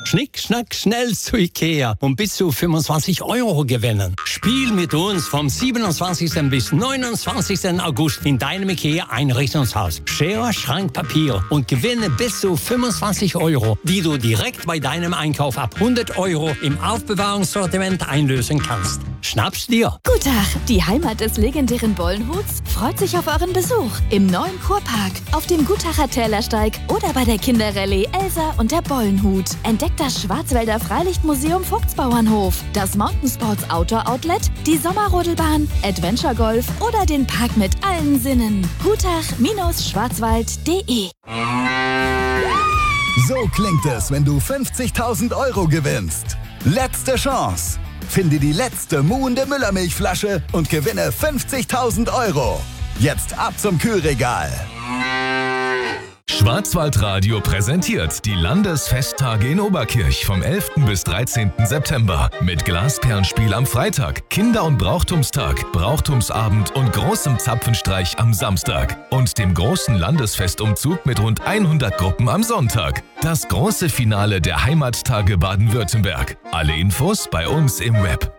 Schnick, schnack, schnell zu Ikea und bis zu 25 € gewinnen. Spiel mit uns vom 27. bis 29. August in deinem Ikea-Einrichtungshaus. Schere, Schrank, Papier und gewinne bis zu 25 €, die du direkt bei deinem Einkauf ab 100 € im Aufbewahrungssortiment einlösen kannst. Schnapp's dir! Guten Tag, die Heimat des legendären Bollenhuts freut sich auf euren Besuch im neuen Kurpark, auf dem Gutacher Tälersteig oder bei der Kinderrallye Elsa und der Bollenhut. Entdeckt das Schwarzwälder Freilichtmuseum Vogtsbauernhof, das Mountainsports Outdoor Outlet, die Sommerrodelbahn, Adventure Golf oder den Park mit allen Sinnen. Gutach-schwarzwald.de. So klingt es, wenn du 50.000 € gewinnst. Letzte Chance. Finde die letzte muhende Müllermilchflasche und gewinne 50.000 €. Jetzt ab zum Kühlregal. Schwarzwaldradio präsentiert die Landesfesttage in Oberkirch vom 11. bis 13. September mit Glasperlenspiel am Freitag, Kinder- und Brauchtumstag, Brauchtumsabend und großem Zapfenstreich am Samstag und dem großen Landesfestumzug mit rund 100 Gruppen am Sonntag. Das große Finale der Heimattage Baden-Württemberg. Alle Infos bei uns im Web.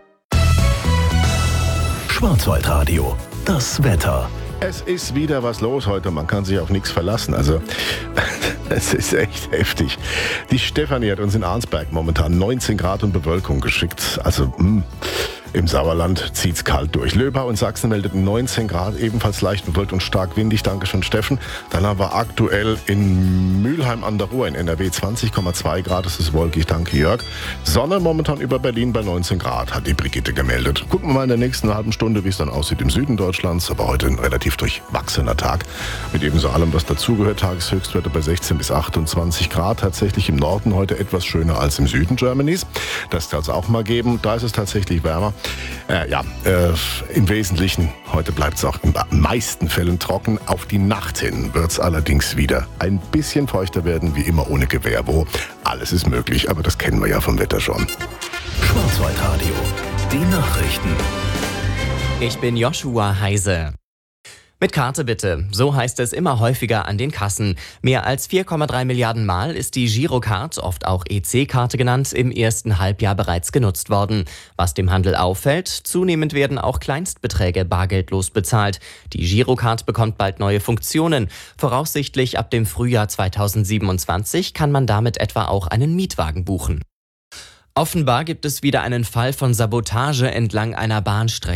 Schwarzwaldradio, das Wetter. Es ist wieder was los heute, man kann sich auf nichts verlassen, also es ist echt heftig. Die Stefanie hat uns in Arnsberg momentan 19 Grad und Bewölkung geschickt, also im Sauerland zieht's kalt durch. Löbau und Sachsen meldeten 19 Grad, ebenfalls leicht bewölkt und stark windig. Dankeschön, Steffen. Dann haben wir aktuell in Mülheim an der Ruhr in NRW 20,2 Grad. Das ist wolkig, danke Jörg. Sonne momentan über Berlin bei 19 Grad, hat die Brigitte gemeldet. Gucken wir mal in der nächsten halben Stunde, wie es dann aussieht im Süden Deutschlands. Aber heute ein relativ durchwachsener Tag mit ebenso allem, was dazugehört. Tageshöchstwerte bei 16 bis 28 Grad. Tatsächlich im Norden heute etwas schöner als im Süden Germanys. Das soll es auch mal geben. Da ist es tatsächlich wärmer. Im Wesentlichen, heute bleibt es auch in den meisten Fällen trocken. Auf die Nacht hin wird es allerdings wieder ein bisschen feuchter werden, wie immer ohne Gewehr. Alles ist möglich, aber das kennen wir ja vom Wetter schon. Schwarzwaldradio, die Nachrichten. Ich bin Joshua Heise. Mit Karte bitte, so heißt es immer häufiger an den Kassen. Mehr als 4,3 Milliarden Mal ist die Girocard, oft auch EC-Karte genannt, im ersten Halbjahr bereits genutzt worden. Was dem Handel auffällt, zunehmend werden auch Kleinstbeträge bargeldlos bezahlt. Die Girocard bekommt bald neue Funktionen. Voraussichtlich ab dem Frühjahr 2027 kann man damit etwa auch einen Mietwagen buchen. Offenbar gibt es wieder einen Fall von Sabotage entlang einer Bahnstrecke.